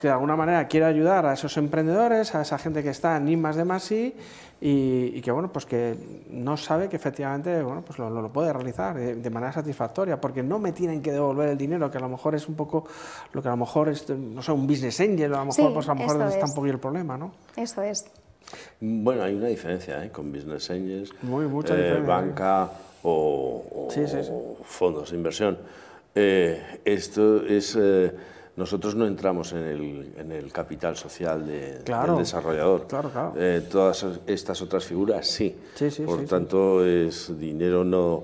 que de alguna manera quiere ayudar a esos emprendedores, a esa gente que está en I+D+I y que, bueno, pues que no sabe que efectivamente, bueno, pues lo puede realizar de manera satisfactoria, porque no me tienen que devolver el dinero, que a lo mejor es un poco lo que a lo mejor es, no sé, un business angel, a lo mejor, Sí, pues a lo mejor donde está un poco el problema, ¿no? Eso es. Bueno, hay una diferencia con business angels, Mucha diferencia. banca o Sí. fondos de inversión. Esto es... nosotros no entramos en el capital social del desarrollador. Claro. Todas estas otras figuras sí. Por tanto, es dinero no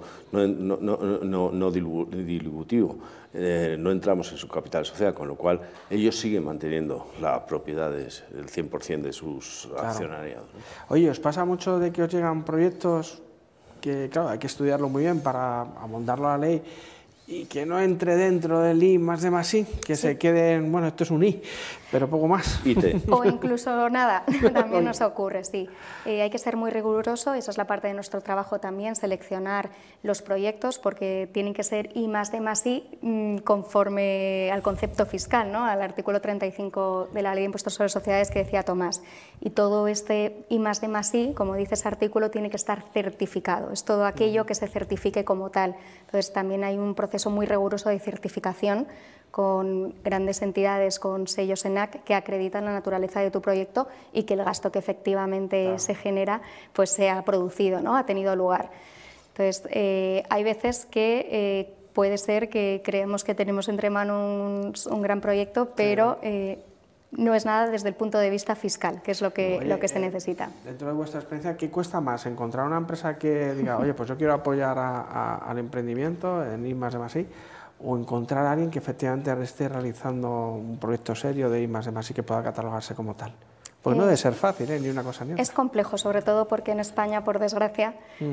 dilutivo. No entramos en su capital social, con lo cual ellos siguen manteniendo la propiedad del 100% de sus accionariados, ¿no? Oye, ¿os pasa mucho de que os llegan proyectos que, claro, hay que estudiarlo muy bien para amoldarlo a la ley y que no entre dentro del I+D+I, que se quede, bueno, esto es un I, pero poco más? O incluso nada, también nos ocurre, sí. Hay que ser muy riguroso, esa es la parte de nuestro trabajo también, seleccionar los proyectos, porque tienen que ser I+D+I conforme al concepto fiscal, ¿no? Al artículo 35 de la Ley de Impuestos sobre Sociedades que decía Tomás. Y todo este I+D+I, como dice ese artículo, tiene que estar certificado. Es todo aquello que se certifique como tal. Entonces, también hay un proceso muy riguroso de certificación con grandes entidades, con sellos ENAC que acreditan la naturaleza de tu proyecto y que el gasto que efectivamente se genera pues sea producido, ¿no? Ha tenido lugar. Entonces, hay veces que puede ser que creemos que tenemos entre manos un gran proyecto, pero no es nada desde el punto de vista fiscal, que es lo que se necesita. Dentro de vuestra experiencia, ¿qué cuesta más? ¿Encontrar una empresa que diga, oye, pues yo quiero apoyar al emprendimiento en I+D+I, o encontrar a alguien que efectivamente esté realizando un proyecto serio de I+D+I que pueda catalogarse como tal? Pues no debe ser fácil, ni una cosa ni otra. Es complejo, sobre todo porque en España, por desgracia,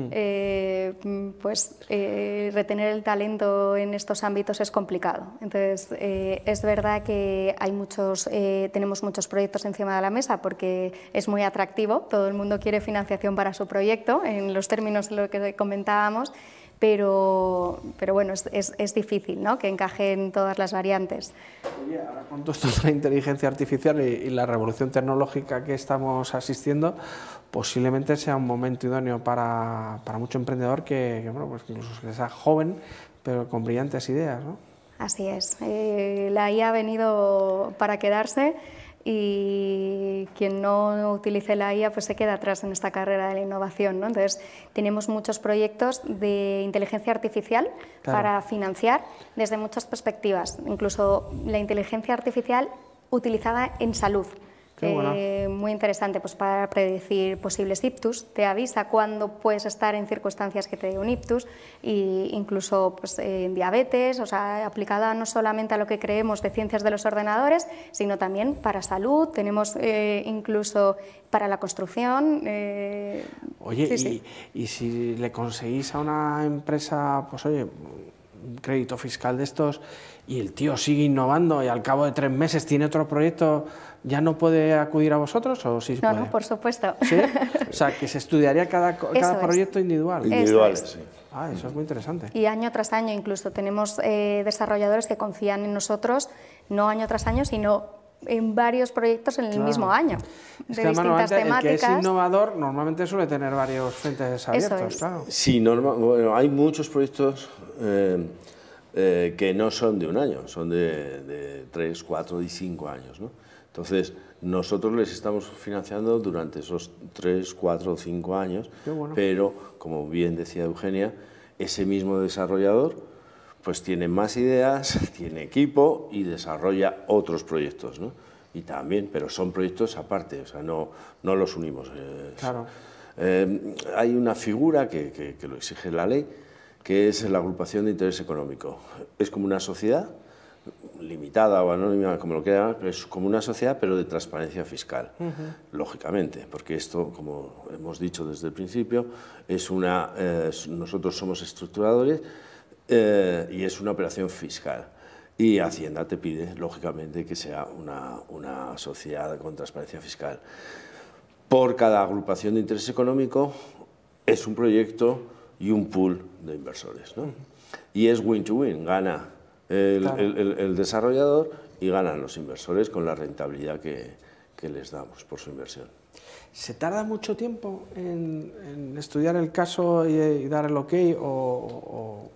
retener el talento en estos ámbitos es complicado. Entonces, es verdad que tenemos muchos proyectos encima de la mesa porque es muy atractivo, todo el mundo quiere financiación para su proyecto, en los términos de lo que comentábamos, pero bueno, es difícil, ¿no?, que encajen todas las variantes. Oye, ahora con todo esto de la inteligencia artificial y la revolución tecnológica que estamos asistiendo, posiblemente sea un momento idóneo para mucho emprendedor que bueno, pues incluso que sea joven, pero con brillantes ideas, ¿no? Así es. La IA ha venido para quedarse y quien no utilice la IA pues se queda atrás en esta carrera de la innovación, ¿no? Entonces, tenemos muchos proyectos de inteligencia artificial para financiar desde muchas perspectivas, incluso la inteligencia artificial utilizada en salud. Muy interesante pues para predecir posibles ictus, te avisa cuándo puedes estar en circunstancias que te dé un ictus, e incluso pues, en diabetes, o sea, aplicada no solamente a lo que creemos de ciencias de los ordenadores, sino también para salud, tenemos incluso para la construcción. Oye, y si le conseguís a una empresa, pues oye, un crédito fiscal de estos y el tío sigue innovando y al cabo de 3 meses tiene otro proyecto, ¿ya no puede acudir a vosotros o sí puede? No, por supuesto. ¿Sí? O sea, que se estudiaría cada proyecto individual. Individuales, sí. Eso es muy interesante. Y año tras año incluso tenemos desarrolladores que confían en nosotros, no año tras año, sino en varios proyectos en el mismo año, es de que distintas temáticas. El que es innovador normalmente suele tener varios frentes abiertos, claro. Sí, bueno, hay muchos proyectos que no son de un año, son de 3, 4 y 5 años, ¿no? Entonces, nosotros les estamos financiando durante esos 3, 4 o 5 años, pero, como bien decía Eugenia, ese mismo desarrollador pues tiene más ideas, tiene equipo y desarrolla otros proyectos, ¿no? Y también, pero son proyectos aparte, o sea, no los unimos. Claro. Hay una figura que lo exige la ley, que es la agrupación de interés económico. Es como una sociedad, limitada o anónima, como lo quieran, pero es como una sociedad, pero de transparencia fiscal, lógicamente, porque esto, como hemos dicho desde el principio, nosotros somos estructuradores y es una operación fiscal. Y Hacienda te pide, lógicamente, que sea una sociedad con transparencia fiscal. Por cada agrupación de interés económico es un proyecto y un pool de inversores, ¿no? Y es win-to-win, gana el desarrollador y ganan los inversores con la rentabilidad que les damos por su inversión. ¿Se tarda mucho tiempo en estudiar el caso y dar el ok o